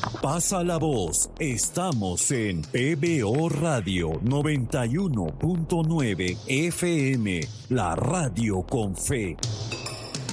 Pasa la voz. Estamos en PBO Radio 91.9 FM, la radio con fe.